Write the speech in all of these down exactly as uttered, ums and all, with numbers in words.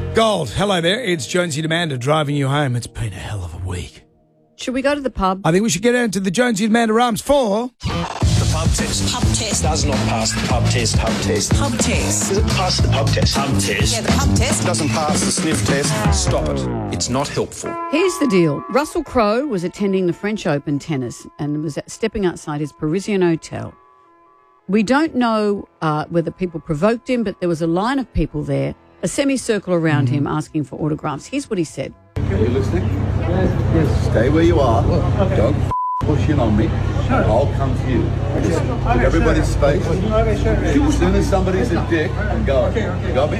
Gold, hello there. It's Jonesy and Amanda driving you home. It's been a hell of a week. Should we go to the pub? I think we should get down to the Jonesy and Amanda Arms for... The pub test. Pub test. Does not pass the pub test. Pub test. Pub test. Does it pass the pub test? Pub test. Yeah, the pub test. Doesn't pass the sniff test. Stop it. It's not helpful. Here's the deal. Russell Crowe was attending the French Open tennis and was stepping outside his Parisian hotel. We don't know uh, whether people provoked him, but there was a line of people there, a semicircle around mm-hmm. him asking for autographs. Here's what he said. Are you listening? Yes. Yes. Stay where you are. Don't push in on me. I'll come to you. Just give everybody space. As soon as somebody's a dick, I'm going. You got me?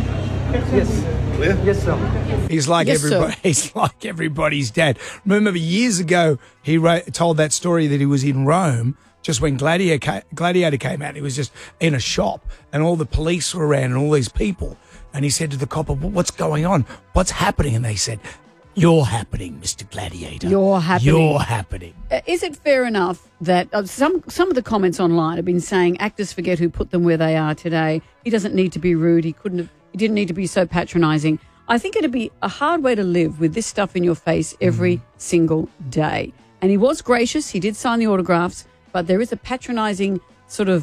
Yes. Clear? Yes, sir. He's like Yes, everybody. sir. He's like everybody's dad. Remember years ago, he wrote, told that story that he was in Rome just when Gladiator came, Gladiator came out. He was just in a shop and all the police were around and all these people. And he said to the copper, "What's going on? What's happening?" And they said, "You're happening, Mister Gladiator. You're happening. You're happening." Uh, Is it fair enough that uh, some some of the comments online have been saying actors forget who put them where they are today? He doesn't need to be rude. He couldn't have. He didn't need to be so patronising. I think it'd be a hard way to live with this stuff in your face every mm. single day. And he was gracious. He did sign the autographs, but there is a patronising sort of.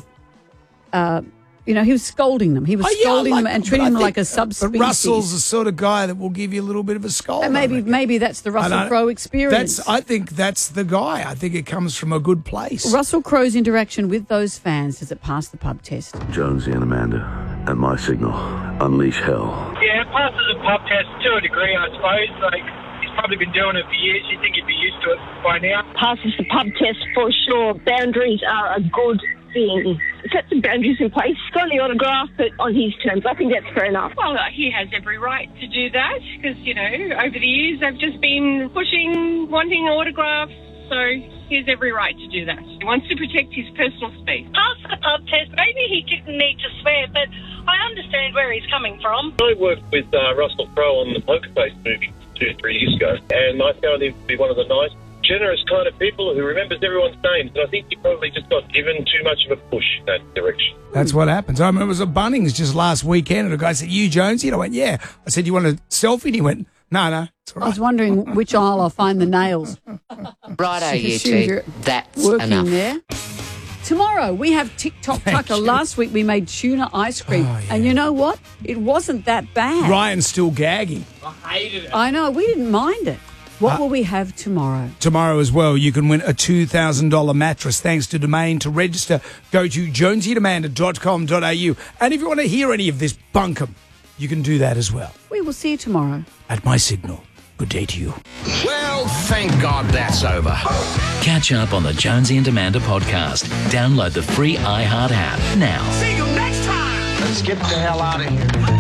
Uh, You know, he was scolding them. He was Oh, yeah, scolding like- them and but treating I them think- like a subspecies. But Russell's the sort of guy that will give you a little bit of a scold. And maybe I reckon. maybe that's the Russell And I- Crowe experience. That's. I think that's the guy. I think it comes from a good place. Russell Crowe's interaction with those fans, does it pass the pub test? Jonesy and Amanda, at my signal, unleash hell. Yeah, it passes the pub test to a degree, I suppose. Like, he's probably been doing it for years. You'd think he'd be used to it by now. Passes the pub test for sure. Boundaries are a good thing. Set some boundaries in place. Got the autograph, but on his terms. I think that's fair enough. Well, he has every right to do that because, you know, over the years I've just been pushing, wanting autographs, so he has every right to do that. He wants to protect his personal space. Pass the pub test. Maybe he didn't need to swear, but I understand where he's coming from. I worked with uh, Russell Crowe on the Poker Face movie two, three years ago, and I found him to be one of the nice, generous kind of people who remembers everyone's names. And I think he probably just got given too much of a push in that direction. That's what happens. I remember it was at Bunnings just last weekend, and a guy said, "You Jonesy?" And I went, "Yeah." I said, "You want a selfie?" And he went, "No, no, it's all right." I was wondering which aisle I'll find the nails. Righto, you Assume you're two. That's working enough. there. Tomorrow we have TikTok Tucker. you. Last week we made tuna ice cream, Oh, yeah. and you know what? It wasn't that bad. Ryan's still gagging. I know, we didn't mind it. What Uh, will we have tomorrow? Tomorrow as well, you can win a two thousand dollars mattress thanks to Domain. To register, go to jonesy and amanda dot com dot a u. And if you want to hear any of this bunkum, you can do that as well. We will see you tomorrow. At my signal, good day to you. Well, thank God that's over. Catch up on the Jonesy and Amanda podcast. Download the free iHeart app now. See you next time. Let's get the hell out of here.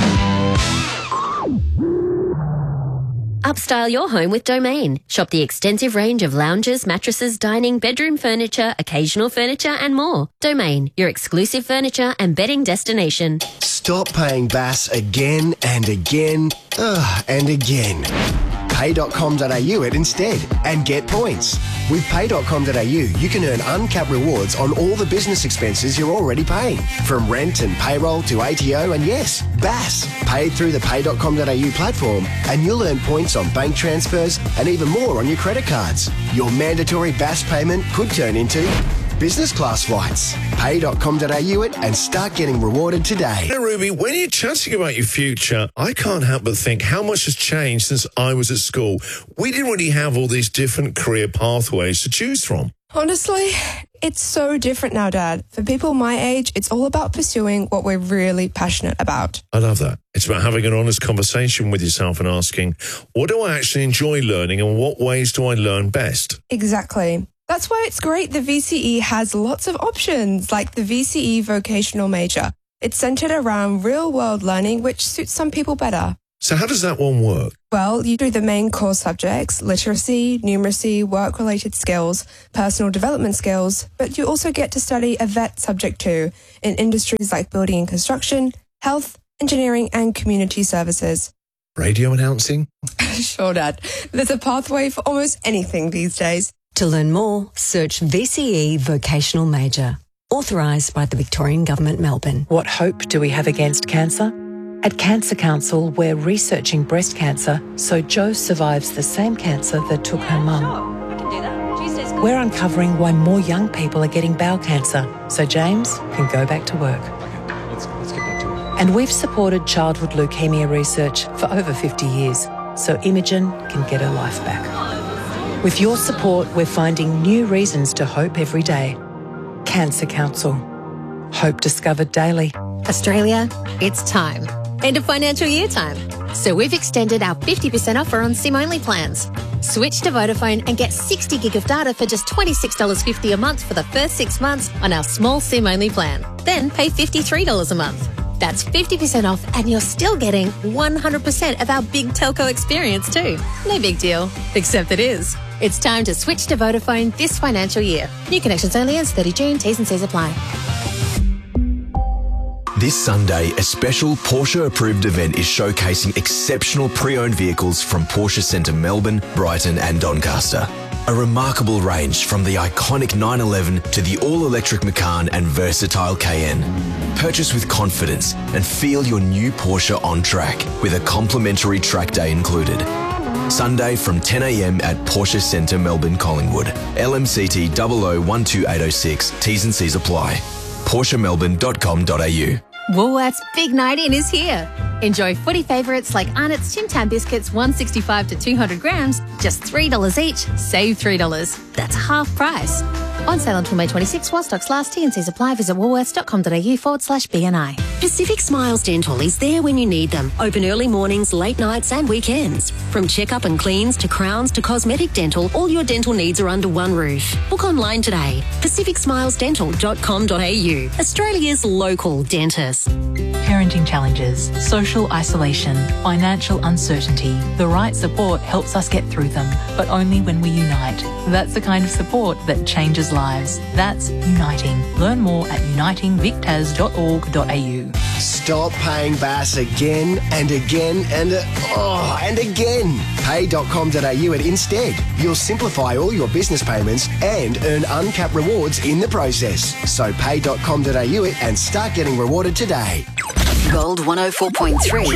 Upstyle your home with Domain. Shop the extensive range of lounges, mattresses, dining, bedroom furniture, occasional furniture and more. Domain, your exclusive furniture and bedding destination. Stop paying B A S again and again, ugh, and again. pay dot com dot a u it instead and get points. With pay dot com dot a u, you can earn uncapped rewards on all the business expenses you're already paying, from rent and payroll to A T O and, yes, B A S. Paid through the pay dot com dot a u platform, and you'll earn points on bank transfers and even more on your credit cards. Your mandatory B A S payment could turn into business class flights. pay dot com dot a u it and start getting rewarded today. Now, Ruby, when you're chatting about your future, I can't help but think how much has changed since I was at school. We didn't really have all these different career pathways to choose from. Honestly, it's so different now, Dad. For people my age, it's all about pursuing what we're really passionate about. I love that. It's about having an honest conversation with yourself and asking, what do I actually enjoy learning and what ways do I learn best? Exactly. That's why it's great the V C E has lots of options, like the V C E Vocational Major. It's centered around real-world learning, which suits some people better. So how does that one work? Well, you do the main core subjects, literacy, numeracy, work-related skills, personal development skills, but you also get to study a vet subject too, in industries like building and construction, health, engineering, and community services. Radio announcing? Sure, Dad. There's a pathway for almost anything these days. To learn more, search V C E Vocational Major. Authorised by the Victorian Government, Melbourne. What hope do we have against cancer? At Cancer Council, we're researching breast cancer so Jo survives the same cancer that took her mum. We're uncovering why more young people are getting bowel cancer so James can go back to work. Let's, let's get back to it. And we've supported childhood leukemia research for over fifty years so Imogen can get her life back. With your support, we're finding new reasons to hope every day. Cancer Council. Hope discovered daily. Australia, it's time. End of financial year time. So we've extended our fifty percent offer on SIM-only plans. Switch to Vodafone and get sixty gig of data for just twenty-six dollars fifty a month for the first six months on our small SIM-only plan. Then pay fifty-three dollars a month. That's fifty percent off and you're still getting one hundred percent of our big telco experience too. No big deal, except it is. It's time to switch to Vodafone this financial year. New connections only as thirty June, T's and C's apply. This Sunday, a special Porsche-approved event is showcasing exceptional pre-owned vehicles from Porsche Centre Melbourne, Brighton and Doncaster. A remarkable range from the iconic nine eleven to the all-electric Macan and versatile Cayenne. Purchase with confidence and feel your new Porsche on track with a complimentary track day included. Sunday from ten a m at Porsche Centre Melbourne, Collingwood. L M C T zero zero one two eight zero six. T's and C's apply. Porsche Melbourne dot com dot a u. Woolworths Big Night In is here. Enjoy footy favourites like Arnott's Tim Tam biscuits one sixty-five to two hundred grams, just three dollars each, save three dollars. That's half price. On sale until May twenty-sixth while stocks last. T and C's apply. Visit woolworths.com.au forward slash BNI. Pacific Smiles Dental is there when you need them. Open early mornings, late nights and weekends. From checkup and cleans to crowns to cosmetic dental, all your dental needs are under one roof. Book online today. pacific smiles dental dot com dot a u. Australia's local dentist. Parenting challenges, social isolation, financial uncertainty. The right support helps us get through them, but only when we unite. That's the kind of support that changes lives. That's Uniting. Learn more at uniting vic t a s dot org dot a u. Stop paying Bass again and again and uh, oh, and again. pay dot com dot a u at Instead. You'll simplify all your business payments and earn uncapped rewards in the process. So pay dot com dot a u it and start getting rewarded today. Gold one oh four point three.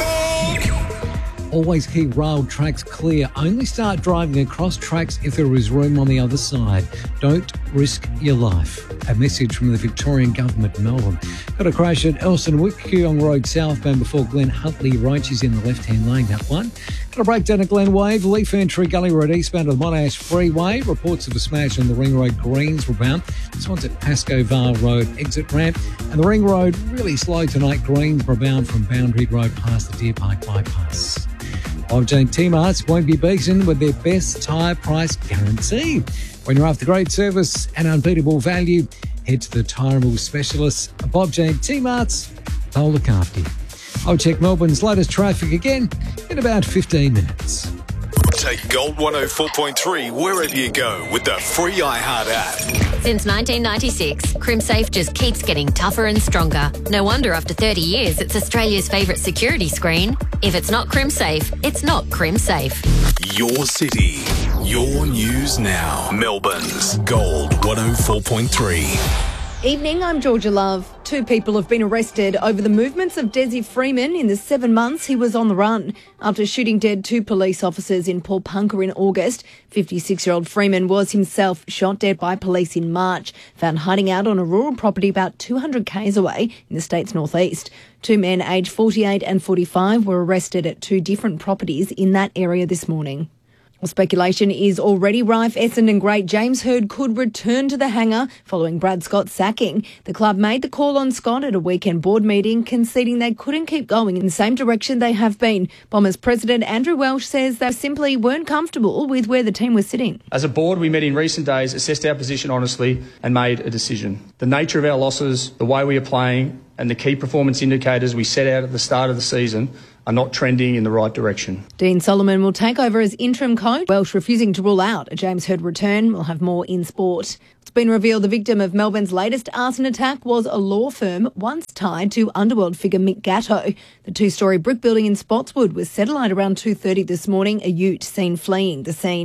Always keep rail tracks clear. Only start driving across tracks if there is room on the other side. Don't risk your life. A message from the Victorian Government, Melbourne. Got a crash at Elston Wick, Kooyong Road southbound before Glen Huntley Roach is in the left-hand lane, that one. Got a breakdown at Glen Wave, Leaf Entry Gully Road eastbound of the Monash Freeway. Reports of a smash on the Ring Road Greensboro bound. This one's at Pascoe Vale Road exit ramp. And the Ring Road really slow tonight, Greensboro bound from Boundary Road past the Deer Park bypass. five J T-Marts won't be beaten with their best tyre price guarantee. When you're after great service and unbeatable value, head to the Tyreable specialists, Bob Jane T-Marts. They'll look after you. I'll check Melbourne's latest traffic again in about fifteen minutes. Take Gold one oh four point three wherever you go with the free iHeart app. Since nineteen ninety-six, CrimSafe just keeps getting tougher and stronger. No wonder after thirty years, it's Australia's favourite security screen. If it's not CrimSafe, it's not CrimSafe. Your city, your news now. Melbourne's Gold one oh four point three. Evening, I'm Georgia Love. Two people have been arrested over the movements of Desi Freeman in the seven months he was on the run. After shooting dead two police officers in Paulpunka in August, fifty-six-year-old Freeman was himself shot dead by police in March, found hiding out on a rural property about two hundred kays away in the state's northeast. Two men aged forty-eight and forty-five were arrested at two different properties in that area this morning. Well, speculation is already rife. Essendon great James Hird could return to the hangar following Brad Scott's sacking. The club made the call on Scott at a weekend board meeting, conceding they couldn't keep going in the same direction they have been. Bombers president Andrew Welsh says they simply weren't comfortable with where the team was sitting. As a board, we met in recent days, assessed our position honestly and made a decision. The nature of our losses, the way we are playing and the key performance indicators we set out at the start of the season are not trending in the right direction. Dean Solomon will take over as interim coach. Welsh refusing to rule out a James Hird return. We'll have more in sport. It's been revealed the victim of Melbourne's latest arson attack was a law firm once tied to underworld figure Mick Gatto. The two-storey brick building in Spotswood was set alight around two thirty this morning, a ute seen fleeing the scene.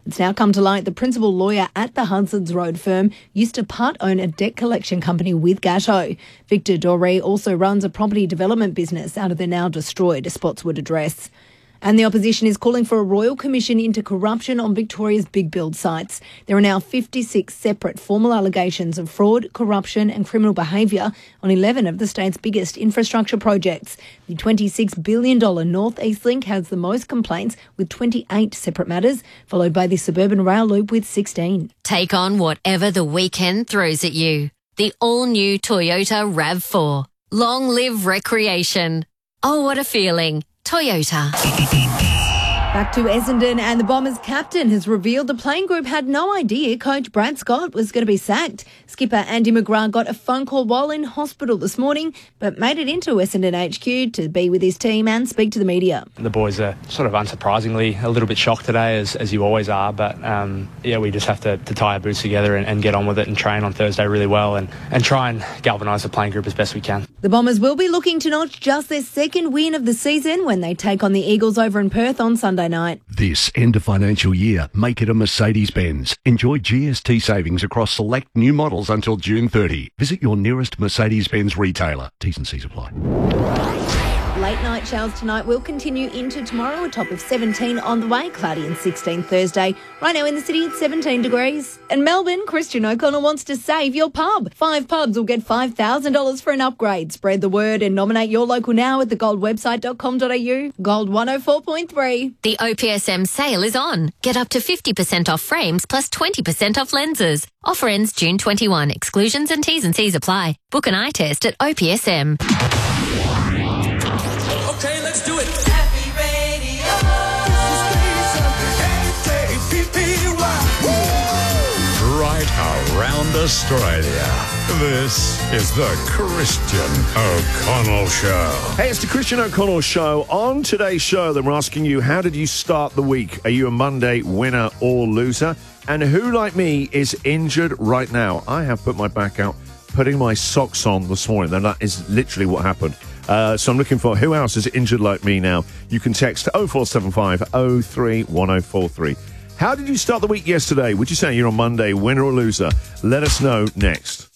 It's now come to light the principal lawyer at the Hudson's Road firm used to part-own a debt collection company with Gatto. Victor Doré also runs a property development business out of the now destroyed Spotswood address. And the opposition is calling for a royal commission into corruption on Victoria's big build sites. There are now fifty-six separate formal allegations of fraud, corruption and criminal behaviour on eleven of the state's biggest infrastructure projects. The twenty-six billion dollars North East Link has the most complaints with twenty-eight separate matters, followed by the suburban rail loop with sixteen. Take on whatever the weekend throws at you. The all-new Toyota RAV four. Long live recreation. Oh, what a feeling. Toyota. Back to Essendon, and the Bombers captain has revealed the playing group had no idea coach Brad Scott was going to be sacked. Skipper Andy McGrath got a phone call while in hospital this morning, but made it into Essendon H Q to be with his team and speak to the media. The boys are sort of unsurprisingly a little bit shocked today, as, as you always are, but um, yeah, we just have to, to tie our boots together and, and get on with it and train on Thursday really well and, and try and galvanise the playing group as best we can. The Bombers will be looking to notch just their second win of the season when they take on the Eagles over in Perth on Sunday night. This end of financial year, make it a Mercedes-Benz. Enjoy G S T savings across select new models until June thirtieth. Visit your nearest Mercedes-Benz retailer. T's and C's apply. Late night showers tonight will continue into tomorrow, a top of seventeen on the way, cloudy and sixteen Thursday. Right now in the city, it's seventeen degrees. And Melbourne, Christian O'Connell wants to save your pub. Five pubs will get five thousand dollars for an upgrade. Spread the word and nominate your local now at the gold website dot com dot a u. Gold one oh four point three. The O P S M sale is on. Get up to fifty percent off frames plus twenty percent off lenses. Offer ends June twenty-first. Exclusions and T's and C's apply. Book an eye test at O P S M. Okay, let's do it. Happy Radio. Right around Australia. This is the Christian O'Connell Show. Hey, it's the Christian O'Connell Show. On today's show, then we're asking you, how did you start the week? Are you a Monday winner or loser? And who, like me, is injured right now? I have put my back out, putting my socks on this morning. And that is literally what happened. Uh, so I'm looking for who else is injured like me now. You can text oh four seven five oh three one oh four three. How did you start the week yesterday? Would you say you're a Monday winner or loser? Let us know next.